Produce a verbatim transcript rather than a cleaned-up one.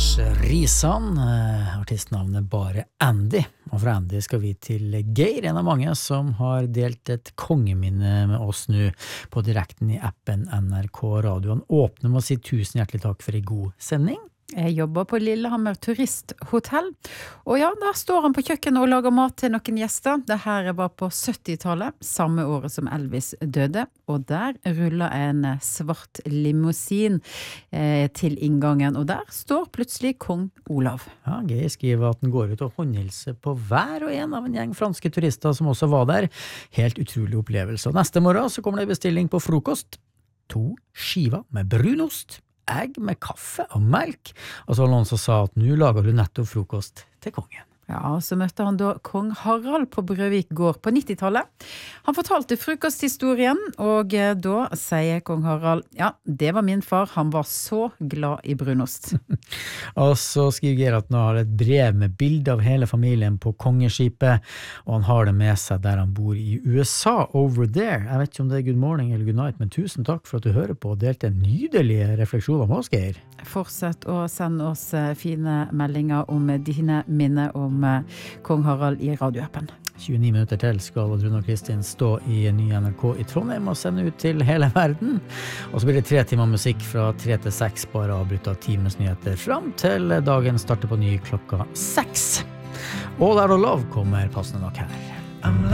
Lars Risan, artistnavnet bare Andy. Og fra Andy skal vi til Geir, en av mange som har delt et kongeminne med oss nå på direkten i appen N R K Radio. Han åpner med å si tusen hjertelig takk for en god sending. Jeg jobber på Lillehammer turisthotell, og ja, der står han på kjøkkenet og lager mat til noen gjester. Det her var på syttitallet, samme året som Elvis døde, og der ruller en svart limousin eh, til inngangen, og der står plutselig kong Olav. Ja, Geir skriver at den går ut og håndhilser på hver og en av en gjeng franske turister som også var der. Helt utrolig opplevelse. Og neste morgen så kommer det bestilling på frokost. To skiver med brunost, egg med kaffe og melk, og så var noen som sa at nå lager du nettopp frokost til kongen. Ja, så møtte han da kong Harald på Brøvik gård på nittitallet. Han fortalte frokosthistorien, og da sier kong Harald, ja, det var min far, han var så glad i brunost. Og så skriver Geir at han har et brev med bilde av hele familien på kongeskipet, og han har det med seg der han bor i U S A, over there. Jeg vet ikke om det er good morning eller good night, men tusen takk for at du hører på og delte en nydelig refleksjon om oss, Geir. Fortsett å sende oss fine meldinger om dine minner om kong Harald i radioappen. tjueni minutter til skal Rune og Kristin stå i ny N R K i Trondheim og sende ut til hele verden. Og så blir det tre timer musikk fra tre til seks, bare avbrutt av timens nyheter, fram til dagen starter på ny klokka seks. Og der og lov kommer passende nok her.